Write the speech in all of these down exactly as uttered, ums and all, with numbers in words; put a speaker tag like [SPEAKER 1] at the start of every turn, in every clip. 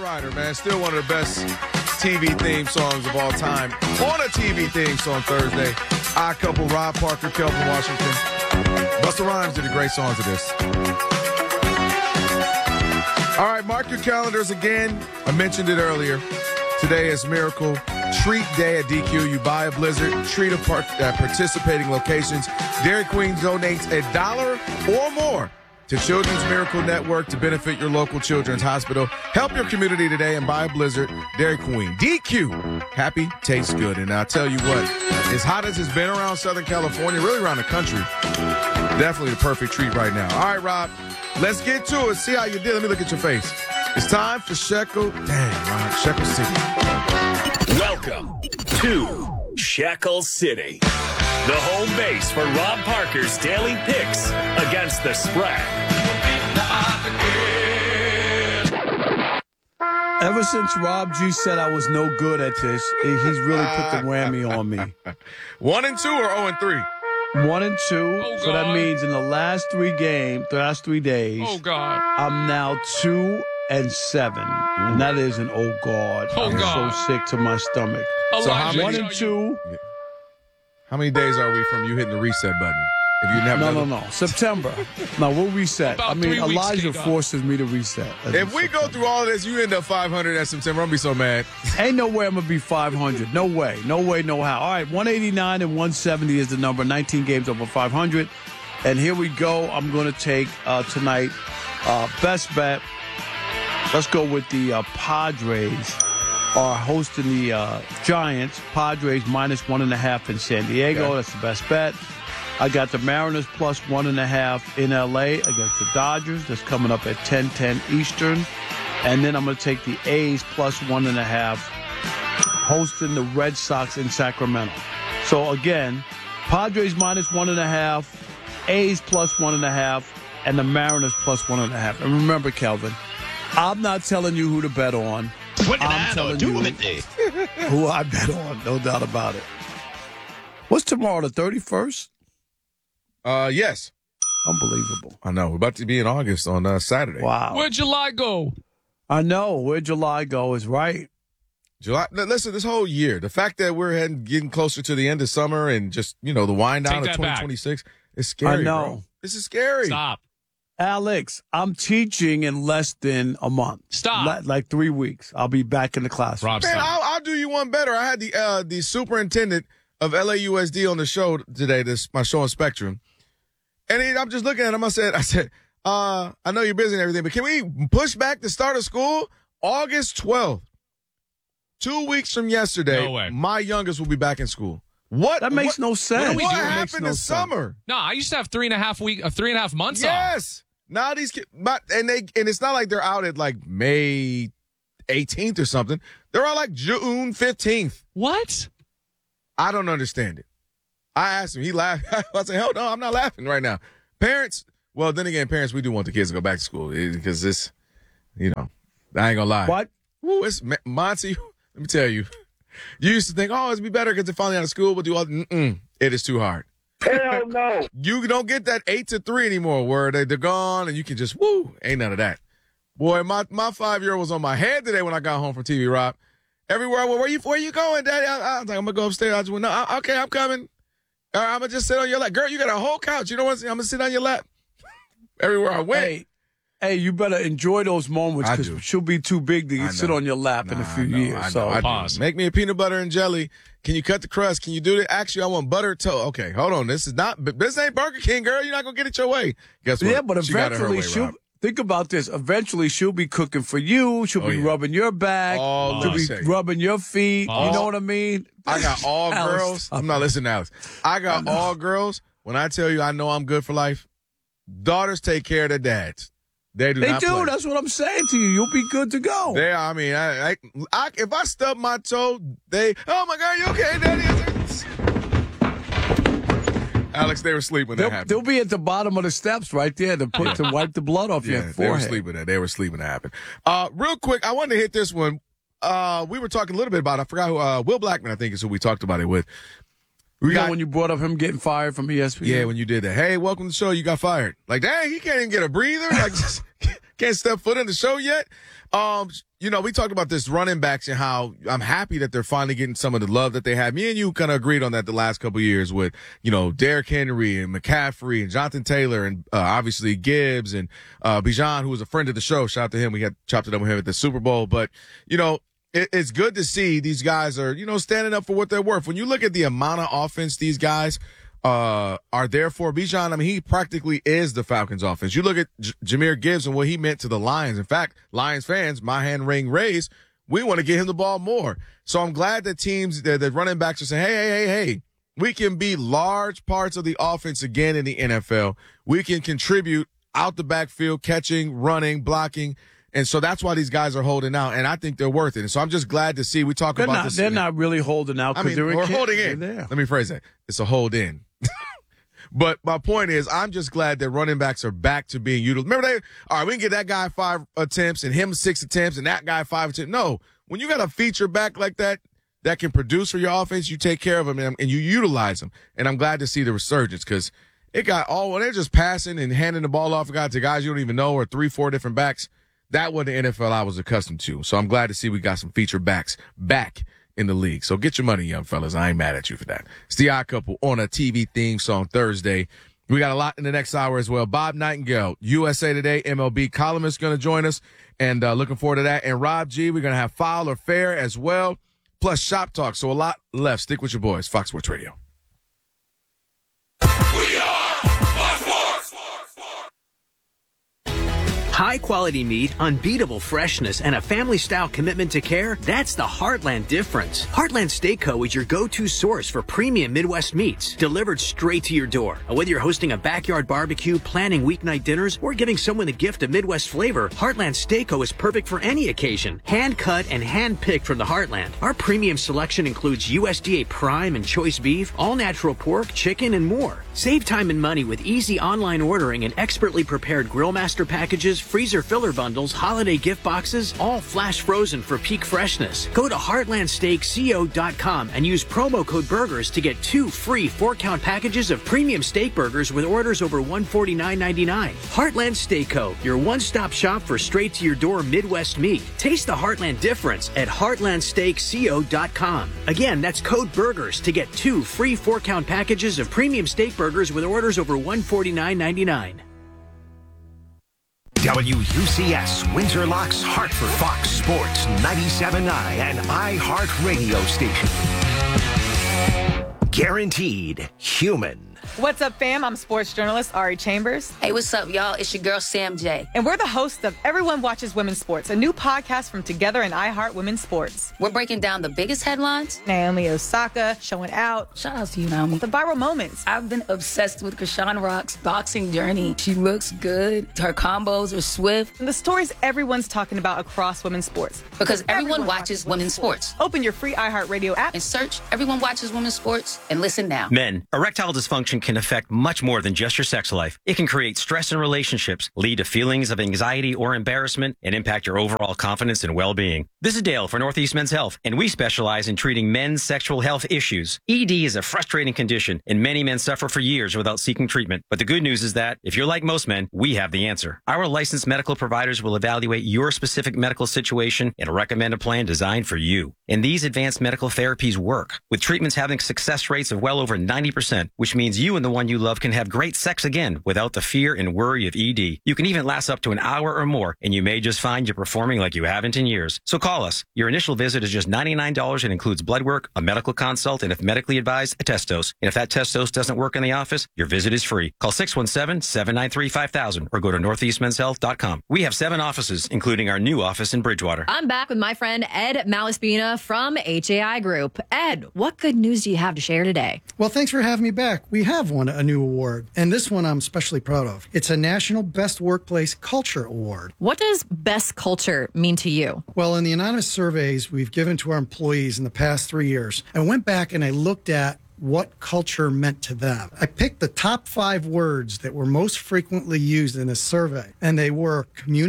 [SPEAKER 1] Rider, man. Still one of the best T V theme songs of all time. On a T V theme song Thursday. Odd Couple, Rob Parker, Kelvin Washington. Busta Rhymes did a great song to this. All right, mark your calendars again. I mentioned it earlier. Today is Miracle Treat Day at D Q. You buy a Blizzard, treat a part, uh, participating locations. Dairy Queen donates a dollar or more to Children's Miracle Network to benefit your local children's hospital. Help your community today and buy a Blizzard. Dairy Queen. D Q. Happy tastes good. And I'll tell you what, as hot as it's been around Southern California, really around the country, definitely the perfect treat right now. All right, Rob, let's get to it. See how you did. Let me look at your face. It's time for Shekel. Dang, Rob. Shekel City.
[SPEAKER 2] Welcome to Shekel City, the home base for Rob Parker's daily picks against the spread.
[SPEAKER 3] Ever since Rob G said I was no good at this, he's really put the whammy on me.
[SPEAKER 1] One and two or oh and three?
[SPEAKER 3] One and two.
[SPEAKER 4] Oh,
[SPEAKER 3] so that means in the last three games, the last three days,
[SPEAKER 4] Oh, God.
[SPEAKER 3] I'm now two and seven. And that is an oh, God.
[SPEAKER 4] Oh,
[SPEAKER 3] I'm
[SPEAKER 4] God.
[SPEAKER 3] so sick to my stomach.
[SPEAKER 1] So how
[SPEAKER 4] Elijah,
[SPEAKER 3] One
[SPEAKER 1] many-
[SPEAKER 3] and two.
[SPEAKER 1] How many days are we from you hitting the reset button? If you never
[SPEAKER 3] No, no, no. September. No, we'll reset.
[SPEAKER 4] About
[SPEAKER 3] I mean,
[SPEAKER 4] three weeks,
[SPEAKER 3] Elijah
[SPEAKER 4] King.
[SPEAKER 3] forces me to reset.
[SPEAKER 1] If we go through all of this, you end up five hundred at September. I'm going to be so mad.
[SPEAKER 3] Ain't no way I'm going to be five hundred. No way. No way, no how. All right, one eighty-nine and one seventy is the number. nineteen games over five hundred. And here we go. I'm going to take uh, tonight uh, best bet. Let's go with the uh, Padres are hosting the uh, Giants. Padres minus one and a half in San Diego.
[SPEAKER 1] Okay.
[SPEAKER 3] That's the best bet. I got the Mariners plus one and a half in L A against the Dodgers. That's coming up at ten ten Eastern. And then I'm going to take the A's plus one and a half hosting the Red Sox in Sacramento. So again, Padres minus one and a half, A's plus one and a half, and the Mariners plus one and a half. And remember, Kelvin, I'm not telling you who to bet on. I'm telling you who I bet on, no doubt about it. What's tomorrow, the thirty-first?
[SPEAKER 1] Uh, yes.
[SPEAKER 3] Unbelievable.
[SPEAKER 1] I know. We're about to be in August on uh, Saturday.
[SPEAKER 3] Wow.
[SPEAKER 4] Where'd July go?
[SPEAKER 3] I know. Where July go is right.
[SPEAKER 1] July. L- Listen, this whole year, the fact that we're heading, getting closer to the end of summer and just, you know, the wind down
[SPEAKER 4] Take
[SPEAKER 1] of
[SPEAKER 4] that back.
[SPEAKER 1] twenty twenty-six is scary,
[SPEAKER 3] I know.
[SPEAKER 1] bro. This is scary.
[SPEAKER 4] Stop.
[SPEAKER 3] Alex, I'm teaching in less than a month.
[SPEAKER 4] Stop.
[SPEAKER 3] Le- like three weeks. I'll be back in the classroom.
[SPEAKER 4] Rob,
[SPEAKER 1] Man,
[SPEAKER 4] stop.
[SPEAKER 1] I'll, I'll do you one better. I had the uh, the superintendent of L A U S D on the show today, this my show on Spectrum. And he, I'm just looking at him. I said, I said, uh, I know you're busy and everything, but can we push back the start of school? August twelfth. Two weeks from yesterday,
[SPEAKER 4] No way.
[SPEAKER 1] my youngest will be back in school. What?
[SPEAKER 3] That makes
[SPEAKER 1] what,
[SPEAKER 3] no sense.
[SPEAKER 1] What,
[SPEAKER 4] we doing?
[SPEAKER 1] happened
[SPEAKER 3] Makes no
[SPEAKER 1] this
[SPEAKER 3] sense.
[SPEAKER 1] summer?
[SPEAKER 4] No, I used to have three and a half week, uh, three and a half months off.
[SPEAKER 1] Yes. Now these kids, but and they and it's not like they're out at like May eighteenth or something. They're out like June fifteenth.
[SPEAKER 4] What?
[SPEAKER 1] I don't understand it. I asked him. He laughed. I said, hell no, I'm not laughing right now. Parents, well, then again, parents, we do want the kids to go back to school because this, you know, I ain't gonna lie.
[SPEAKER 3] What?
[SPEAKER 1] Ooh, it's Monty. Let me tell you, you used to think, oh, it'd be better because they're finally out of school, but do all. Mm-mm, it is too hard.
[SPEAKER 5] Hell no.
[SPEAKER 1] You don't get that eight to three anymore where they, they're gone and you can just, woo, ain't none of that. Boy, my, my five-year-old was on my head today when I got home from T V, Rob. Everywhere I went, where you where you going, Daddy? I, I was like, I'm going to go upstairs. I just went, no, I, okay, I'm coming. All right, I'm going to just sit on your lap. Girl, you got a whole couch. You know what? I'm going to sit on your lap. Everywhere I went.
[SPEAKER 3] Hey, hey, you better enjoy those moments
[SPEAKER 1] I
[SPEAKER 3] because
[SPEAKER 1] do.
[SPEAKER 3] she'll be too big to
[SPEAKER 1] I
[SPEAKER 3] sit
[SPEAKER 1] know.
[SPEAKER 3] on your lap in
[SPEAKER 1] Nah,
[SPEAKER 3] a few
[SPEAKER 1] I know,
[SPEAKER 3] years.
[SPEAKER 1] I know,
[SPEAKER 3] so
[SPEAKER 1] I do.
[SPEAKER 4] Pause.
[SPEAKER 1] Make me a peanut butter and jelly. Can you cut the crust? Can you do that? Actually, I want butter toast. Okay, hold on. This is not. This ain't Burger King, girl. You're not gonna get it your way. Guess what?
[SPEAKER 3] yeah, but
[SPEAKER 1] She got it her
[SPEAKER 3] eventually
[SPEAKER 1] way,
[SPEAKER 3] she'll
[SPEAKER 1] Rob.
[SPEAKER 3] think about this. Eventually she'll be cooking for you. She'll
[SPEAKER 1] Oh,
[SPEAKER 3] be
[SPEAKER 1] yeah.
[SPEAKER 3] rubbing your back.
[SPEAKER 1] All
[SPEAKER 3] she'll
[SPEAKER 1] let
[SPEAKER 3] be
[SPEAKER 1] me say.
[SPEAKER 3] rubbing your feet.
[SPEAKER 4] All-
[SPEAKER 3] You know what I mean?
[SPEAKER 1] I got all
[SPEAKER 3] Alice,
[SPEAKER 1] girls.
[SPEAKER 3] stop
[SPEAKER 1] I'm not listening to Alex. I got all girls. When I tell you I know I'm good for life, daughters take care of their dads. They do
[SPEAKER 3] They
[SPEAKER 1] not
[SPEAKER 3] do.
[SPEAKER 1] play.
[SPEAKER 3] That's what I'm saying to you. You'll be good to go.
[SPEAKER 1] They, I mean, I, I, I, if I stub my toe, they, oh my God, you okay, Daddy? Alex, they were asleep when that
[SPEAKER 3] They'll,
[SPEAKER 1] happened.
[SPEAKER 3] they'll be at the bottom of the steps right there to put to wipe the blood off
[SPEAKER 1] Yeah,
[SPEAKER 3] your
[SPEAKER 1] they were
[SPEAKER 3] forehead.
[SPEAKER 1] sleeping there. They were sleeping. That happened. Uh, real quick, I wanted to hit this one. Uh, we were talking a little bit about. I forgot who. Uh, Will Blackman, I think, is who we talked about it with. We
[SPEAKER 3] You know
[SPEAKER 1] got
[SPEAKER 3] when you brought up him getting fired from E S P N?
[SPEAKER 1] yeah. When you did that, hey, welcome to the show. You got fired. Like, dang, he can't even get a breather. Like, can't step foot in the show yet. Um, you know, we talked about this running backs and how I'm happy that they're finally getting some of the love that they had. Me and you kind of agreed on that the last couple of years with, you know, Derrick Henry and McCaffrey and Jonathan Taylor and uh, obviously Gibbs and uh, Bijan, who was a friend of the show. Shout out to him. We had chopped it up with him at the Super Bowl. But, you know, it, it's good to see these guys are, you know, standing up for what they're worth. When you look at the amount of offense these guys uh, are there for, Bijan, I mean, he practically is the Falcons offense. You look at J- Jahmyr Gibbs and what he meant to the Lions. In fact, Lions fans, my hand ring raised, we want to get him the ball more. So I'm glad that teams, that the running backs are saying, hey, hey, hey, hey, we can be large parts of the offense again in the N F L. We can contribute out the backfield, catching, running, blocking. And so that's why these guys are holding out, and I think they're worth it. And so I'm just glad to see we talk
[SPEAKER 3] they're
[SPEAKER 1] about
[SPEAKER 3] not,
[SPEAKER 1] this.
[SPEAKER 3] They're not really holding out
[SPEAKER 1] I
[SPEAKER 3] because
[SPEAKER 1] mean,
[SPEAKER 3] they're
[SPEAKER 1] we're
[SPEAKER 3] in
[SPEAKER 1] holding
[SPEAKER 3] camp.
[SPEAKER 1] in.
[SPEAKER 3] They're there.
[SPEAKER 1] Let me phrase that. It's a hold in. But my point is, I'm just glad that running backs are back to being utilized. Remember, they, all right, we can get that guy five attempts and him six attempts and that guy five attempts. No, when you got a feature back like that that can produce for your offense, you take care of them and, and you utilize them. And I'm glad to see the resurgence because it got all, when they're just passing and handing the ball off to guys you don't even know or three, four different backs. That wasn't the N F L I was accustomed to. So I'm glad to see we got some feature backs back in the league. So get your money, young fellas. I ain't mad at you for that. It's the Odd Couple on a T V theme song Thursday. We got a lot in the next hour as well. Bob Nightingale, U S A Today, M L B columnist, going to join us, and uh, looking forward to that. And Rob G, we're going to have Foul or Fair as well, plus Shop Talk. So a lot left. Stick with your boys. Fox Sports Radio.
[SPEAKER 5] We are Fox Sports.
[SPEAKER 6] High quality meat, unbeatable freshness, and a family style commitment to care, that's the Heartland difference. Heartland Steak Co. is your go-to source for premium Midwest meats, delivered straight to your door. And whether you're hosting a backyard barbecue, planning weeknight dinners, or giving someone a gift of Midwest flavor, Heartland Steak Co. is perfect for any occasion. Hand cut and hand picked from the Heartland. Our premium selection includes U S D A prime and choice beef, all natural pork, chicken, and more. Save time and money with easy online ordering and expertly prepared grill master packages, freezer filler bundles, holiday gift boxes, all flash frozen for peak freshness. Go to heartland steak co dot com and use promo code BURGERS to get two free four-count packages of premium steak burgers with orders over one hundred forty-nine ninety-nine. Heartland Steak Co., your one-stop shop for straight-to-your-door Midwest meat. Taste the Heartland difference at heartland steak co dot com. Again, that's code BURGERS to get two free four-count packages of premium steak burgers with orders over one hundred forty-nine ninety-nine.
[SPEAKER 7] W U C S, Windsor Locks, Hartford, Fox Sports, ninety-seven point nine, and iHeart Radio Station. Guaranteed human.
[SPEAKER 8] What's up, fam? I'm sports journalist Ari Chambers.
[SPEAKER 9] Hey, what's up, y'all? It's your girl, Sam J.
[SPEAKER 8] And we're the hosts of Everyone Watches Women's Sports, a new podcast from Together and iHeart Women's Sports.
[SPEAKER 9] We're breaking down the biggest headlines.
[SPEAKER 8] Naomi Osaka showing out.
[SPEAKER 9] Shout out to you, Naomi.
[SPEAKER 8] The viral moments.
[SPEAKER 9] I've been obsessed with Krishan Rock's boxing journey. She looks good. Her combos are swift.
[SPEAKER 8] And the stories everyone's talking about across women's sports.
[SPEAKER 9] Because everyone, everyone watches women's sports.
[SPEAKER 8] sports. Open your free iHeart Radio app
[SPEAKER 9] and search Everyone Watches Women's Sports and listen now.
[SPEAKER 10] Men, erectile dysfunction can affect much more than just your sex life. It can create stress in relationships, lead to feelings of anxiety or embarrassment, and impact your overall confidence and well-being. This is Dale for Northeast Men's Health, and we specialize in treating men's sexual health issues. E D is a frustrating condition, and many men suffer for years without seeking treatment. But the good news is that, if you're like most men, we have the answer. Our licensed medical providers will evaluate your specific medical situation and recommend a plan designed for you. And these advanced medical therapies work, with treatments having success rates of well over ninety percent, which means you and the one you love can have great sex again without the fear and worry of E D. You can even last up to an hour or more, and you may just find you're performing like you haven't in years. So call us. Your initial visit is just ninety-nine dollars and includes blood work, a medical consult, and if medically advised, a test dose. And if that test dose doesn't work in the office, your visit is free. Call six one seven, seven nine three, five thousand or go to northeast men's health dot com. We have seven offices, including our new office in Bridgewater.
[SPEAKER 11] I'm back with my friend Ed Malaspina from H A I Group. Ed, what good news do you have to share today?
[SPEAKER 12] Well, thanks for having me back. We have won a new award, and this one I'm especially proud of. It's a National Best Workplace Culture Award.
[SPEAKER 11] What does best culture mean to you?
[SPEAKER 12] Well, in the anonymous surveys we've given to our employees in the past three years, I went back and I looked at what culture meant to them. I picked the top five words that were most frequently used in this survey, and they were community,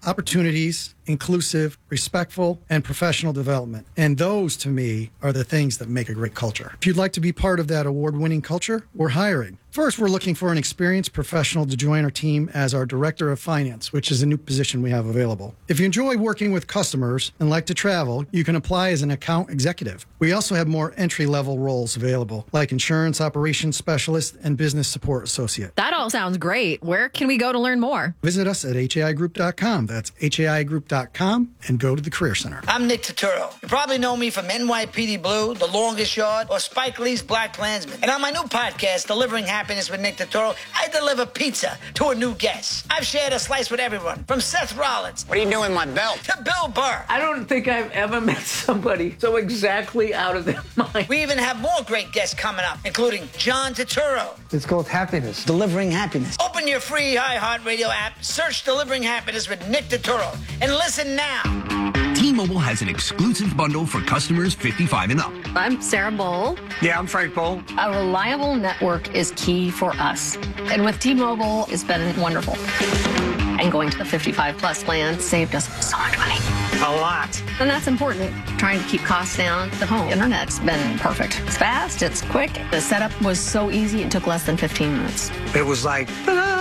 [SPEAKER 12] opportunities, inclusive, respectful, and professional development. And those, to me, are the things that make a great culture. If you'd like to be part of that award-winning culture, we're hiring. First, we're looking for an experienced professional to join our team as our Director of Finance, which is a new position we have available. If you enjoy working with customers and like to travel, you can apply as an account executive. We also have more entry-level roles available, like Insurance Operations Specialist and Business Support Associate.
[SPEAKER 11] That all sounds great. Where can we go to learn more?
[SPEAKER 12] Visit us at H A I group dot com. That's H A I group dot com and go to the Career Center.
[SPEAKER 13] I'm Nick Turturro. You probably know me from N Y P D Blue, The Longest Yard, or Spike Lee's Black Klansman. And on my new podcast, Delivering Happiness with Nick Turturro, I deliver pizza to a new guest. I've shared a slice with everyone, from Seth Rollins.
[SPEAKER 14] What are you doing with my belt?
[SPEAKER 13] To Bill Burr.
[SPEAKER 15] I don't think I've ever met somebody so exactly out of their mind.
[SPEAKER 13] We even have more great guests coming up, including John Turturro.
[SPEAKER 15] It's called happiness. Delivering happiness.
[SPEAKER 13] Open your free iHeartRadio app, search Delivering Happiness with Nick Turturro, and listen now.
[SPEAKER 16] T-Mobile has an exclusive bundle for customers fifty-five and up.
[SPEAKER 17] I'm Sarah Bowl.
[SPEAKER 16] Yeah, I'm Frank Bowl.
[SPEAKER 17] A reliable network is key for us. And with T-Mobile, it's been wonderful. And going to the fifty-five plus plan saved us so much money.
[SPEAKER 15] A lot.
[SPEAKER 17] And that's important. Trying to keep costs down. The home internet's been perfect. It's fast, it's quick. The setup was so easy, it took less than fifteen minutes.
[SPEAKER 15] It was like, ah.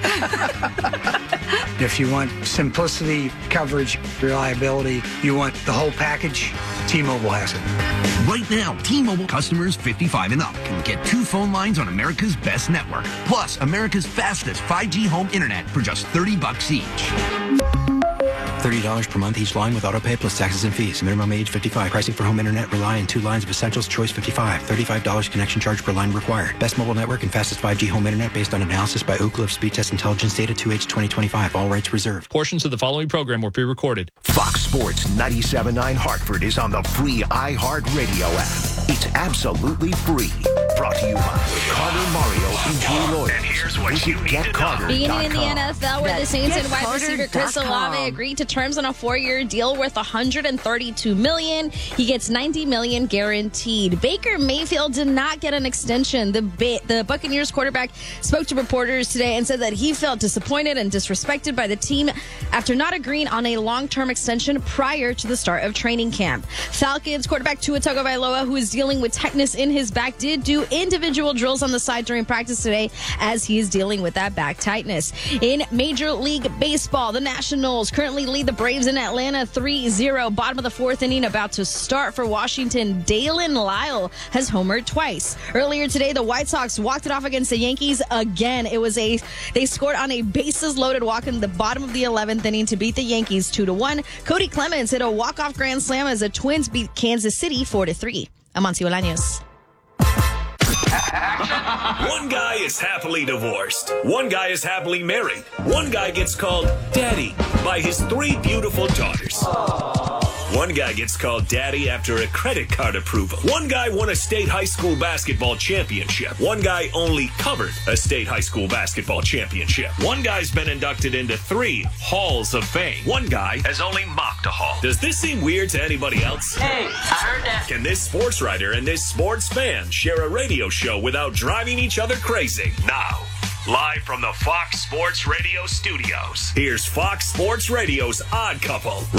[SPEAKER 15] If you want simplicity, coverage, reliability, you want the whole package, T-Mobile has it.
[SPEAKER 16] Right now, T-Mobile customers fifty-five and up can get two phone lines on America's best network, plus America's fastest five G home internet for just thirty bucks each.
[SPEAKER 18] thirty dollars per month each line with autopay plus taxes and fees. Minimum age fifty-five. Pricing for home internet rely on two lines of essentials. Choice fifty-five. thirty-five dollars connection charge per line required. Best mobile network and fastest five G home internet based on analysis by Ookla of Speed Test Intelligence data two H twenty twenty-five. All rights reserved.
[SPEAKER 4] Portions of the following program were pre-recorded.
[SPEAKER 7] Fox Sports ninety-seven point nine Hartford is on the free iHeartRadio app. It's absolutely free. Brought to you by Carter Mario Injury Lawyers. And here's what you need to know.
[SPEAKER 19] Beginning in the N F L, where the Saints and wide receiver Chris Olave agreed to terms on a four-year deal worth one hundred thirty-two million dollars. He gets ninety million dollars guaranteed. Baker Mayfield did not get an extension. The ba- the Buccaneers quarterback spoke to reporters today and said that he felt disappointed and disrespected by the team after not agreeing on a long-term extension prior to the start of training camp. Falcons quarterback Tua Tagovailoa, who is dealing with tightness in his back, did do individual drills on the side during practice today as he is dealing with that back tightness. In Major League Baseball, the Nationals currently lead the Braves in Atlanta three zero. Bottom of the fourth inning about to start for Washington. Dalen Lyle has homered twice. Earlier today, the White Sox walked it off against the Yankees again. It was a they scored on a bases loaded walk in the bottom of the eleventh inning to beat the Yankees two to one. Cody Clemens hit a walk-off grand slam as the Twins beat Kansas City four to three. I'm Amancio Bolaños.
[SPEAKER 2] One guy is happily divorced. One guy is happily married. One guy gets called daddy by his three beautiful daughters. Aww. One guy gets called daddy after a credit card approval. One guy won a state high school basketball championship. One guy only covered a state high school basketball championship. One guy's been inducted into three halls of fame. One guy has only mocked a hall. Does this seem weird to anybody else?
[SPEAKER 15] Hey, I heard that.
[SPEAKER 2] Can this sports writer and this sports fan share a radio show without driving each other crazy? Now, live from the Fox Sports Radio studios, here's Fox Sports Radio's Odd Couple,